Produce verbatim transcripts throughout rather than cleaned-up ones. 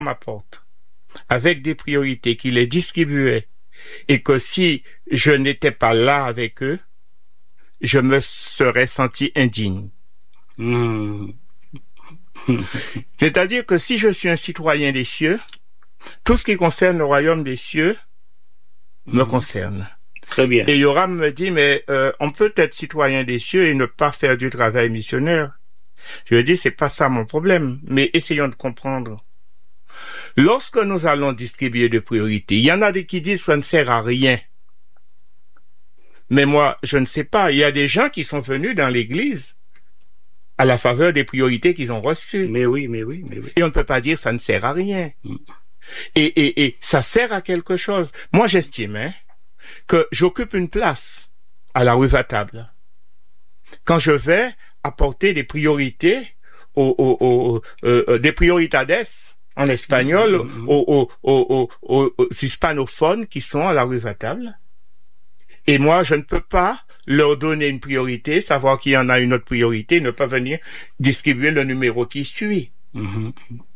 m'apporte avec des priorités, qui les distribuait, et que si je n'étais pas là avec eux, je me serais senti indigne. Mmh. C'est-à-dire que si je suis un citoyen des cieux, tout ce qui concerne le royaume des cieux mmh. me concerne. Très bien. Et Yoram me dit, mais euh, on peut être citoyen des cieux et ne pas faire du travail missionnaire. Je lui dis, c'est pas ça mon problème, mais essayons de comprendre. Lorsque nous allons distribuer des priorités, il y en a des qui disent que ça ne sert à rien. Mais moi, je ne sais pas. Il y a des gens qui sont venus dans l'église à la faveur des priorités qu'ils ont reçues. Mais oui, mais oui, mais oui. Et on ne peut pas dire que ça ne sert à rien. Mm. Et, et, et ça sert à quelque chose. Moi, j'estime hein, que j'occupe une place à la rue Vatable. Quand je vais apporter des priorités aux, aux, aux, euh, des prioritades en espagnol mm-hmm. aux, aux, aux, aux, aux hispanophones qui sont à la rue Vatable. Et moi, je ne peux pas leur donner une priorité, savoir qu'il y en a une autre priorité, ne pas venir distribuer le numéro qui suit. Mm-hmm.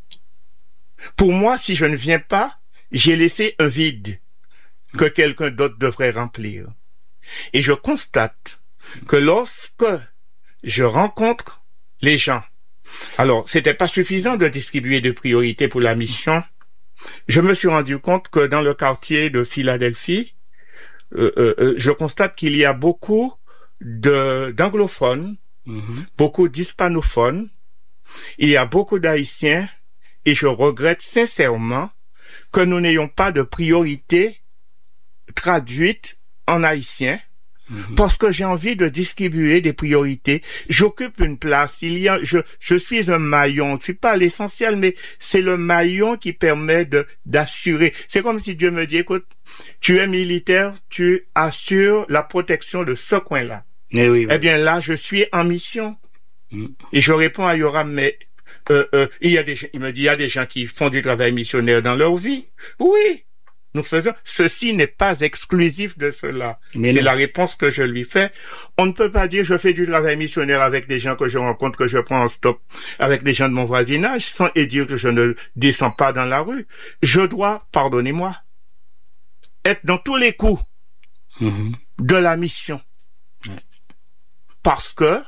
Pour moi, si je ne viens pas, j'ai laissé un vide que quelqu'un d'autre devrait remplir. Et je constate que lorsque je rencontre les gens, alors, c'était pas suffisant de distribuer des priorités pour la mission. Je me suis rendu compte que dans le quartier de Philadelphie, euh, euh, je constate qu'il y a beaucoup de d'anglophones, mm-hmm. beaucoup d'hispanophones, il y a beaucoup d'haïtiens, et je regrette sincèrement que nous n'ayons pas de priorité traduite en haïtien, mm-hmm. parce que j'ai envie de distribuer des priorités. J'occupe une place. Il y a, je, je suis un maillon. Je suis pas l'essentiel, mais c'est le maillon qui permet de, d'assurer. C'est comme si Dieu me dit, écoute, tu es militaire, tu assures la protection de ce coin-là. Eh oui, oui. Eh bien, là, je suis en mission. Mm. Et je réponds à Yoram, mais, euh, euh, il y a des, il me dit, il y a des gens qui font du travail missionnaire dans leur vie. Oui. Nous faisons, ceci n'est pas exclusif de cela. Mais c'est non. La réponse que je lui fais. On ne peut pas dire je fais du travail missionnaire avec des gens que je rencontre, que je prends en stop, avec des gens de mon voisinage, sans et dire que je ne descends pas dans la rue. Je dois, pardonnez-moi, être dans tous les coups mm-hmm. de la mission. Ouais. Parce que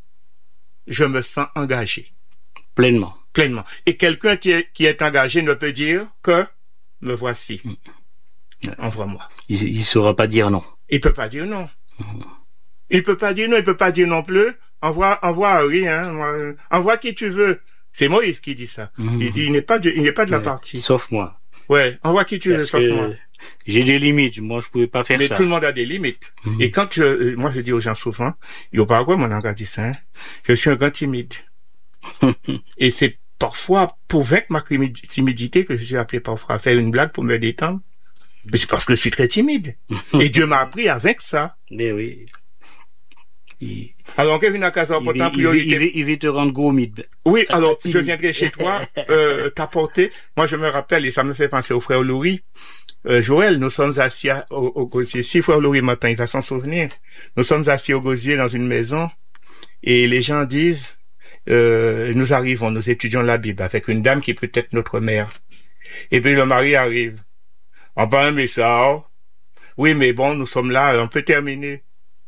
je me sens engagé. Pleinement. Pleinement. Et quelqu'un qui est, qui est engagé ne peut dire que me voici. Mm. Envoie-moi. Il ne saura pas dire non. Il peut pas dire non. Mmh. Il peut pas dire non. Il peut pas dire non plus. Envoie, envoie rien. Envoie qui tu veux. C'est Moïse qui dit ça. Mmh. Il dit il n'est pas de, il n'est pas de la ouais. partie. Sauf moi. Ouais. Envoie qui tu veux. Sauf moi. J'ai des limites. Moi, je pouvais pas faire Mais ça. Mais tout le monde a des limites. Mmh. Et quand je, moi, je dis aux gens souvent, il n'y a pas quoi mon langage dit ça. Hein? Je suis un grand timide. Et c'est parfois pour vaincre ma timidité que je suis appelé parfois à faire une blague pour me détendre. Mais c'est parce que je suis très timide. Et Dieu m'a appris avec ça. Mais oui. Il... Alors, Kevin Akaza, pourtant, priorité. Il veut, il veut te rendre gros mide. Oui, alors, je viendrai chez toi, euh, t'apporter. Moi, je me rappelle, et ça me fait penser au frère Louis. Euh, Joël, nous sommes assis au, au gosier. Si frère Louis m'entend, il va s'en souvenir. Nous sommes assis au gosier dans une maison. Et les gens disent, euh, nous arrivons, nous étudions la Bible avec une dame qui peut être notre mère. Et puis le mari arrive. On peut aimer ça. Oui, mais bon, nous sommes là, on peut terminer.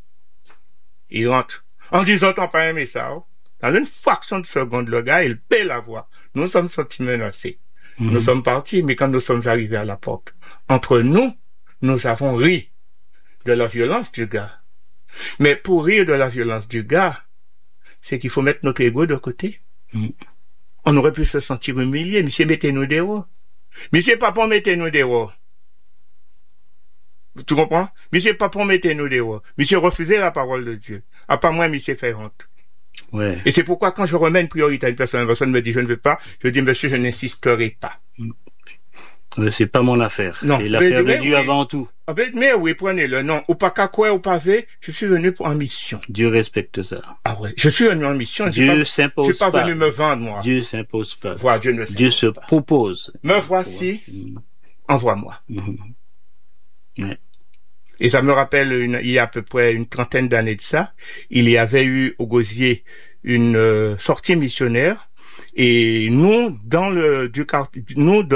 Il rentre. En disant, on peut aimer ça. Dans une fraction de seconde, le gars, il paie la voix. Nous sommes sentis menacés. Mm-hmm. Nous sommes partis, mais quand nous sommes arrivés à la porte, entre nous, nous avons ri de la violence du gars. Mais pour rire de la violence du gars, c'est qu'il faut mettre notre ego de côté. Mm. On aurait pu se sentir humilié. Monsieur, mettez-nous des hauts. Monsieur, papa, mettez-nous des hauts. Tu comprends? Monsieur, papa, mettez-nous des hauts. Monsieur, refusez la parole de Dieu. À part moi, monsieur, fait honte. Ouais. Et c'est pourquoi quand je remets une priorité à une personne, une personne me dit je ne veux pas, je dis monsieur, je n'insisterai pas. Mais c'est pas mon affaire. Non. C'est l'affaire mais, de Dieu oui. avant tout. Mais oui, prenez-le. Non. Ou pas qu'à quoi, ou pasvé, je suis venu pour en mission. Dieu respecte ça. Ah ouais. Je suis venu en mission. Dieu je s'impose pas. Je suis pas, pas venu me vendre, moi. Dieu s'impose pas. Voilà, Dieu ne s'impose Dieu se pas. propose. Me voici. Mmh. Envoie-moi. Mmh. Ouais. Et ça me rappelle une, il y a à peu près une trentaine d'années de ça, il y avait eu au Gosier une euh, sortie missionnaire Et nous, dans le du quartier, nous